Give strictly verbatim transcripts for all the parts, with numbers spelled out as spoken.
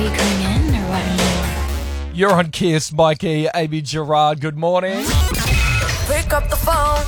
you coming in or what? You're on Kiss, Mikey, Amy Gerard. Good morning. Pick up the phone.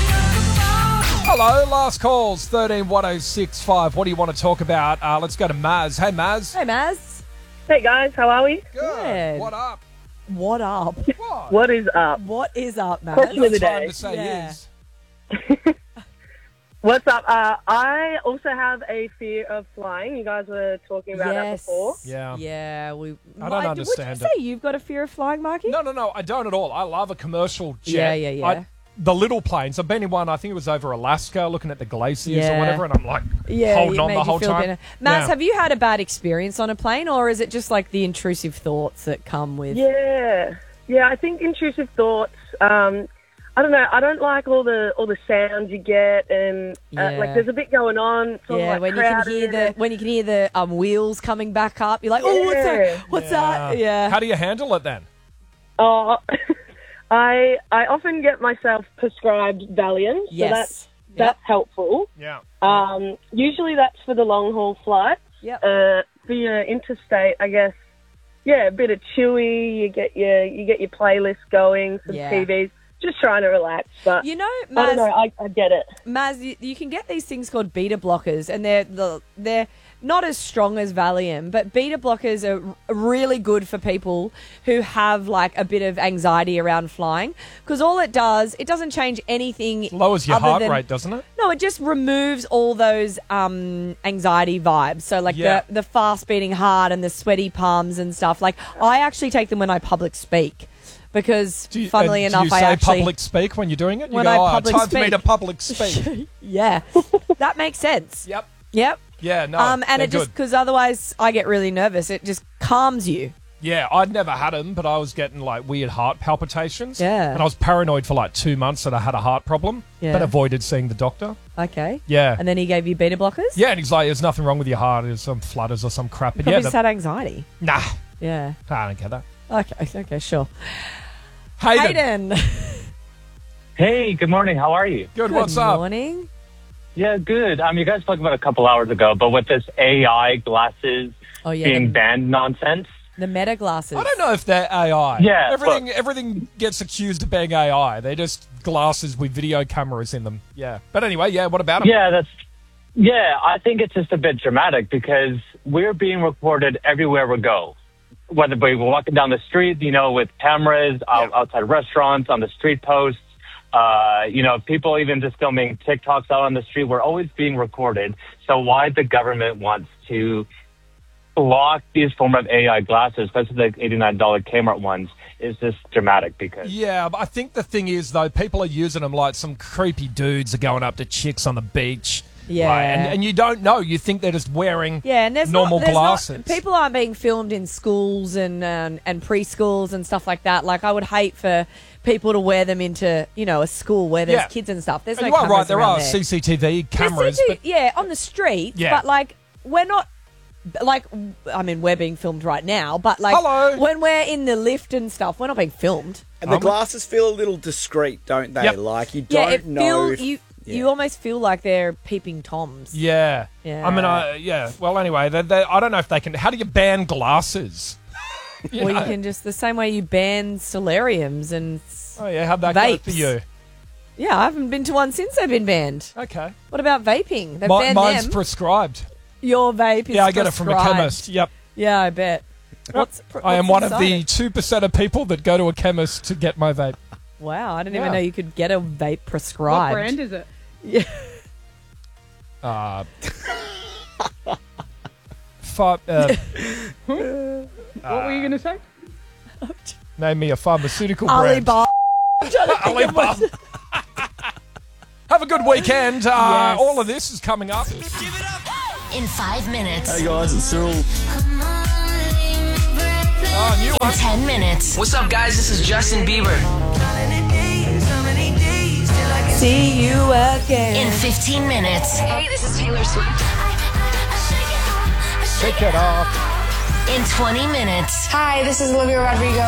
Hello, last calls, thirteen one oh six five. What do you want to talk about? Uh, let's go to Maz. Hey, Maz. Hey, Maz. Hey guys, how are we? Good. Good. What up? What up? What? What is up? What is up, Maz? Question of the Time day. to say Yeah. yes. What's up? Uh, I also have a fear of flying. You guys were talking about that Yes. before. Yeah. Yeah, we. I don't Why- understand Would you say you've got a fear of flying, Marky? No, no, no. I don't at all. I love a commercial Yeah, jet. yeah, yeah. I, the little planes. I've been in one, I think it was over Alaska, looking at the glaciers or Yeah. whatever, and I'm like Yeah, holding it on made the you whole feel time. better. Maz, Yeah. have you had a bad experience on a plane, or is it just like the intrusive thoughts that come with? Yeah, yeah. I think intrusive thoughts. Um, I don't know. I don't like all the all the sounds you get, and uh, Yeah. like there's a bit going on. It's all, Yeah, like, when you can crowded hear the and- when you can hear the um, wheels coming back up, you're like, oh, what's Yeah. that? What's that? Yeah. How do you handle it then? Oh, I I often get myself prescribed Valium, so Yes. that's that's helpful. Yeah. Um, usually that's for the long haul flights. Yep. Uh, for your interstate, I guess. Yeah, a bit of Chewy. You get your you get your playlist going, some Yeah. T Vs. Just trying to relax, but You know, I don't Maz, know. I, I get it. Maz, you, you can get these things called beta blockers, and they're the, they're not as strong as Valium, but beta blockers are r- really good for people who have like a bit of anxiety around flying, because all it does, it doesn't change anything. Lowers your other heart than- rate, doesn't it? No, it just removes all those um, anxiety vibes. So like Yeah. the the fast beating heart and the sweaty palms and stuff. Like I actually take them when I public speak. Because, Do you, funnily and enough, do you I say actually public speak when you're doing it? You When go, I oh, public time for me speak." to public speak. yeah, that makes sense. Yep. Yep. Yeah, no, Um, and they're it just good. because otherwise I get really nervous. It just calms you. Yeah, I'd never had them, but I was getting like weird heart palpitations. Yeah. And I was paranoid for like two months that I had a heart problem, Yeah. but avoided seeing the doctor. Okay. Yeah. And then he gave you beta blockers. Yeah, and he's like, there's nothing wrong with your heart. There's some flutters or some crap. But Probably yeah, just the, had anxiety. nah, Yeah. I don't get that. Okay. Okay. Sure. Hayden. Hayden. Hey, good morning. How are you? Good, Good what's up? morning. Yeah, good. Um, you guys talked about it a couple hours ago, but with this A I glasses Oh yeah. being The, banned nonsense. the meta glasses. I don't know if they're A I. Yeah, Everything everything gets accused of being A I. They're just glasses with video cameras in them. Yeah. But anyway, yeah, what about them? Yeah, that's. Yeah, I think it's just a bit dramatic because we're being recorded everywhere we go. Whether we're walking down the street, you know, with cameras, out, outside restaurants, on the street posts, uh, you know, people even just filming TikToks out on the street. We're always being recorded. So why the government wants to block these form of A I glasses, especially the eighty-nine dollars Kmart ones, is just dramatic because... Yeah, but I think the thing is, though, people are using them like some creepy dudes are going up to chicks on the beach. Yeah. Right, and, and you don't know. You think they're just wearing Yeah, and there's normal not, there's glasses. Not, people aren't being filmed in schools and um, and preschools and stuff like that. Like I would hate for people to wear them into you know a school where there's Yeah. kids and stuff. There's And no you are cameras right. There around are there. C C T V There's cameras. C C but yeah, on the street. Yeah. But like we're not. Like, I mean, we're being filmed right now, but like Hello. when we're in the lift and stuff, we're not being filmed. And the Um, glasses feel a little discreet, don't they? Yep. Like you Yeah, don't it know. feel if, you. yeah. You almost feel like they're peeping toms. yeah. Yeah. I mean, I, yeah. Well, anyway, they they I don't know if they can. How do you ban glasses? You Or you know? can just the same way you ban solariums and Oh yeah, how'd that go for vapes. you? yeah, I haven't been to one since they've been banned. Okay. What about vaping? They've Mi- banned mine's them. prescribed. Your vape is Yeah, I get it from a prescribed. chemist. Yep. Yeah, I bet. What's, pr- I am what's one of the inside it? two percent of people that go to a chemist to get my vape. Wow, I didn't Yeah. even know you could get a vape prescribed. What brand is it? Yeah. Uh, ph- uh, What were you going to say? name me a pharmaceutical brand. Alibaba. Alibaba. Have a good weekend. Uh, Yes. All of this is coming up. In five minutes. Hey guys, it's Cyril. Oh, new In one. ten minutes. What's up, guys? This is Justin Bieber. See you again. In fifteen minutes. Hey, this is Taylor Swift. Take it off. In twenty minutes. Hi, this is Olivia Rodrigo.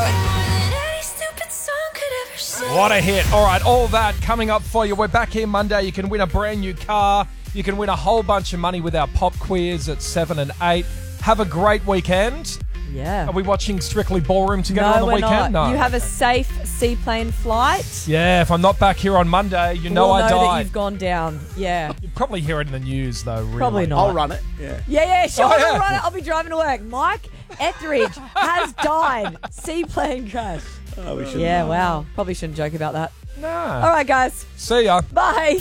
What a hit. All right, all that coming up for you. We're back here Monday. You can win a brand new car. You can win a whole bunch of money with our pop quiz at seven and eight. Have a great weekend. Yeah. Are we watching Strictly Ballroom together no, on the we're weekend? not. No. You have a safe seaplane flight. Yeah, if I'm not back here on Monday, you know we'll I know that died. you've gone down. Yeah. You'd probably hear it in the news, though, really. Probably not. I'll run it. Yeah. Yeah, yeah, sure. Oh, yeah. I'll, run it. I'll be driving to work. Mike Etheridge has died. Seaplane crash. Oh, we should. Yeah, wow. Probably shouldn't joke about that. No. All right, guys. See ya. Bye.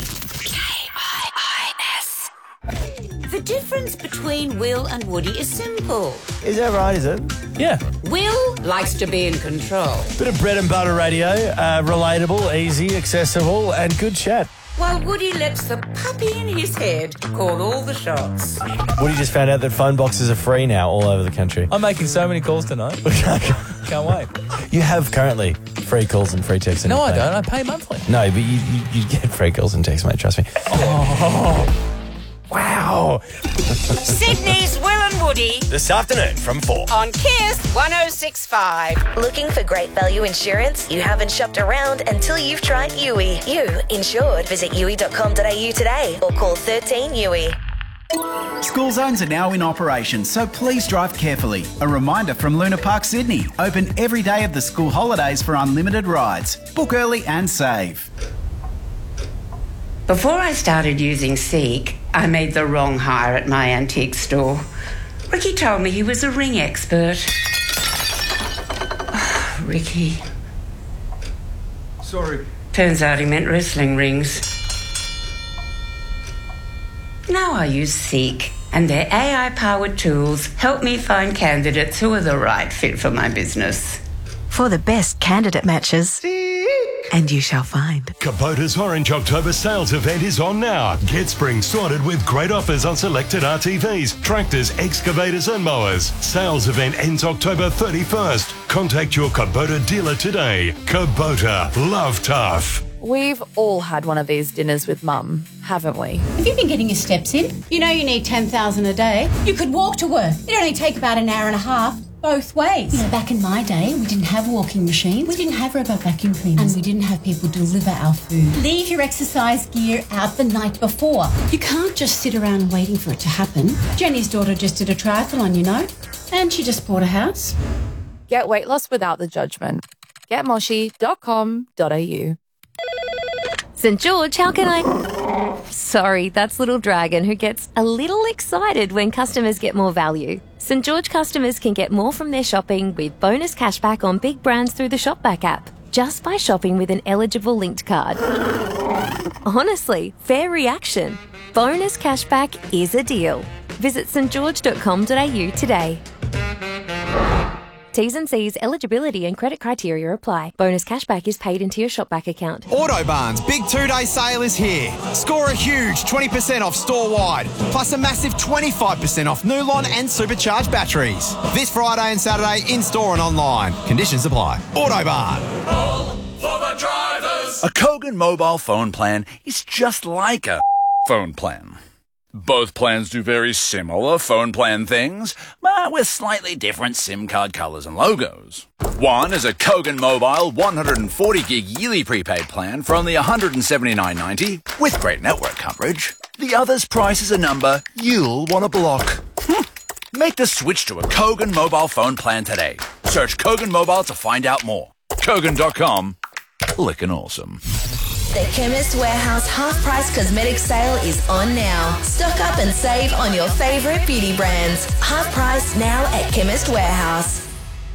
The difference between Will and Woody is simple. Is that right, is it? Yeah. Will likes to be in control, Bit of bread and butter radio, uh, relatable, easy, accessible, and good chat. while Woody lets the puppy in his head call all the shots. Woody just found out that phone boxes are free now all over the country. I'm making so many calls tonight. Can't wait. You have currently free calls and free texts. in No, your I plan. don't. I pay monthly. No, but you, you, you get free calls and texts, mate, trust me. Oh, wow. Sydney's Will and Woody This afternoon from four. on Kiss one oh six point five. Looking for great value insurance? You haven't shopped around until you've tried U I. You insured. Visit U I dot com dot A U today or call thirteen U I. School zones are now in operation, so please drive carefully. A reminder from Luna Park Sydney. Open every day of the school holidays for unlimited rides. Book early and save. Before I started using Seek, I made the wrong hire at my antique store. Ricky told me he was a ring expert. Ricky. Sorry. Turns out he meant wrestling rings. Now I use Seek, and their A I-powered tools help me find candidates who are the right fit for my business. For the best candidate matches. And you shall find. Kubota's Orange October sales event is on now. Get spring sorted with great offers on selected R T Vs, tractors, excavators and mowers. Sales event ends October thirty-first. Contact your Kubota dealer today. Kubota, love tough. We've all had one of these dinners with Mum, haven't we? Have you been getting your steps in? You know you need ten thousand a day. You could walk to work. It only take about an hour and a half. Both ways. You know, back in my day, we didn't have walking machines, we didn't have robot vacuum cleaners, and we didn't have people deliver our food. Leave your exercise gear out the night before. You can't just sit around waiting for it to happen. Jenny's daughter just did a triathlon, you know, and she just bought a house. Get weight loss without the judgment. get moshi dot com dot A U. St George, how can I... Sorry, that's Little Dragon, who gets a little excited when customers get more value. St George customers can get more from their shopping with bonus cashback on big brands through the Shopback app, just by shopping with an eligible linked card. Honestly, fair reaction. Bonus cashback is a deal. Visit st george dot com dot A U today. T's and C's, eligibility and credit criteria apply. Bonus cashback is paid into your Shopback account. Autobarn's big two-day sale is here. Score a huge twenty percent off store-wide, plus a massive twenty-five percent off Nulon and supercharged batteries. This Friday and Saturday in-store and online. Conditions apply. Autobarn. For the drivers. A Kogan mobile phone plan is just like a phone plan. Both plans do very similar phone plan things, but with slightly different SIM card colours and logos. One is a Kogan Mobile one hundred forty gig yearly prepaid plan for only one hundred seventy-nine ninety with great network coverage. The other's price is a number you'll want to block. Make the switch to a Kogan mobile phone plan today. Search Kogan Mobile to find out more. Kogan dot com. Lickin' awesome. The Chemist Warehouse half-price cosmetic sale is on now. Stock up and save on your favourite beauty brands. Half price now at Chemist Warehouse.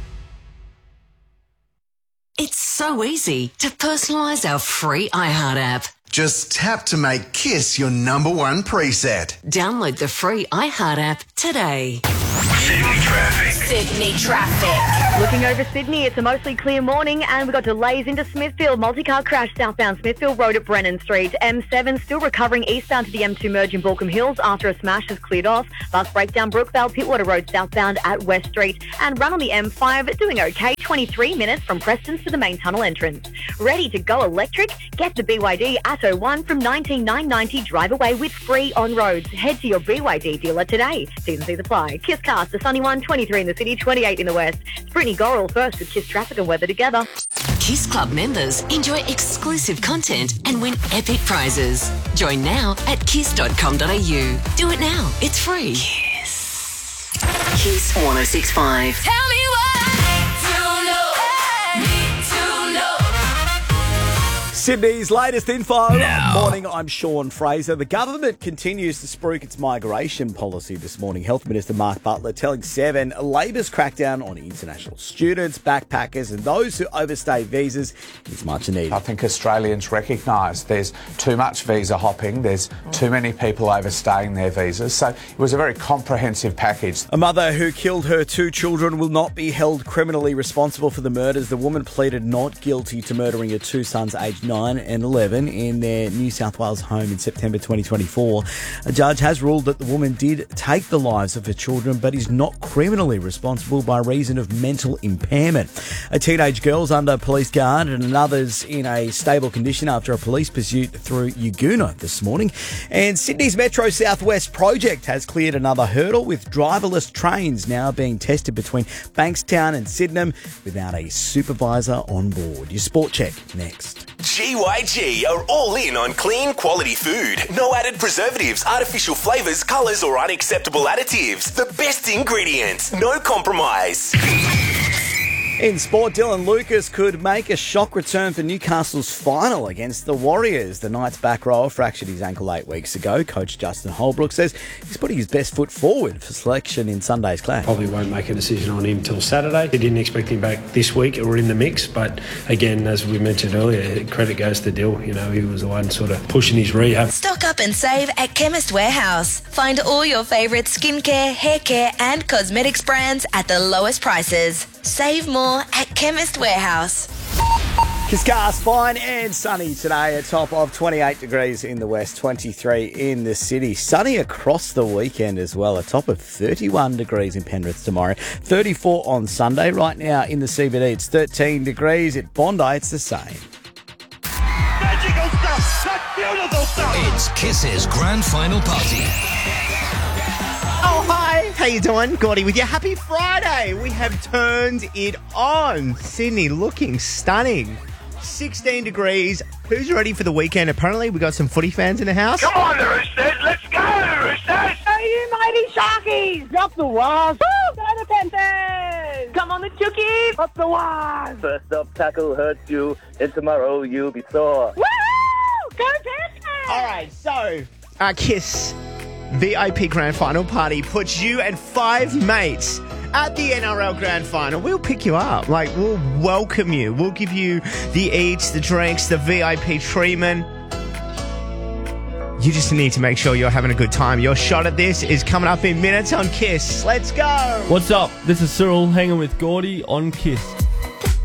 It's so easy to personalise our free iHeart app. Just tap to make Kiss your number one preset. Download the free iHeart app today. Sydney traffic. Sydney traffic. Looking over Sydney, it's a mostly clear morning and we've got delays into Smithfield. Multi-car crash southbound Smithfield Road at Brennan Street. M seven still recovering eastbound to the M two merge in Balcombe Hills after a smash has cleared off. Bus breakdown Brookvale Pittwater Road southbound at West Street. And run on the M five doing okay. twenty-three minutes from Preston's to the main tunnel entrance. Ready to go electric? Get the B Y D Atto one from nineteen nine hundred ninety. Drive away with free on roads. Head to your B Y D dealer today. T's and C's apply. Kiss Cast, the sunny one, twenty-three in the city, twenty-eight in the west. It's Brittany Gorrell first with Kiss Traffic and Weather together. Kiss Club members enjoy exclusive content and win epic prizes. Join now at kiss dot com dot A U. Do it now. It's free. Kiss. Kiss one oh six point five. Tell me what to know. Need to know. Sydney's latest info. Now. Morning, I'm Sean Fraser. The government continues to spruik its migration policy this morning. Health Minister Mark Butler telling Seven Labor's crackdown on international students, backpackers and those who overstay visas is much needed. I think Australians recognise there's too much visa hopping, there's too many people overstaying their visas, so it was a very comprehensive package. A mother who killed her two children will not be held criminally responsible for the murders. The woman pleaded not guilty to murdering her two sons aged nine and eleven in their New South Wales home in September twenty twenty-four. A judge has ruled that the woman did take the lives of her children but is not criminally responsible by reason of mental impairment. A teenage girl's under police guard and another's in a stable condition after a police pursuit through Yagoona this morning. And Sydney's Metro Southwest project has cleared another hurdle, with driverless trains now being tested between Bankstown and Sydenham without a supervisor on board. Your sport check next. G Y G are all in on clean, quality food. No added preservatives, artificial flavours, colours or unacceptable additives. The best ingredients, no compromise. In sport, Dylan Lucas could make a shock return for Newcastle's final against the Warriors. The Knights back rower fractured his ankle eight weeks ago. Coach Justin Holbrook says he's putting his best foot forward for selection in Sunday's clash. Probably won't make a decision on him till Saturday. He didn't expect him back this week or in the mix, but again, as we mentioned earlier, credit goes to Dill. You know, he was the one sort of pushing his rehab. Stock up and save at Chemist Warehouse. Find all your favourite skincare, hair care and cosmetics brands at the lowest prices. Save more at Chemist Warehouse. Cascas, fine and sunny today, a top of twenty-eight degrees in the west, twenty-three in the city. Sunny across the weekend as well, a top of thirty-one degrees in Penrith tomorrow, thirty-four on Sunday. Right now in the C B D, it's thirteen degrees. At Bondi, it's the same. Magical stuff! That's beautiful stuff! It's Kiss's grand final party. Oh, hi. How you doing? Gordy with you. Happy Friday. We have turned it on. Sydney looking stunning. sixteen degrees. Who's ready for the weekend? Apparently, we got some footy fans in the house. Come on, the Roosters. Let's go, Roosters. Hey, you mighty Sharkies. Drop the Waz. Woo! Go the Panthers. Come on, the Chookies. Drop the Waz. First up tackle hurts you, and tomorrow you'll be sore. Woo! Go Panthers. All right, so our Kiss V I P Grand Final party puts you and five mates at the N R L Grand Final. We'll pick you up. Like, we'll welcome you. We'll give you the eats, the drinks, the V I P treatment. You just need to make sure you're having a good time. Your shot at this is coming up in minutes on Kiss. Let's go. What's up? This is Cyril hanging with Gordy on Kiss.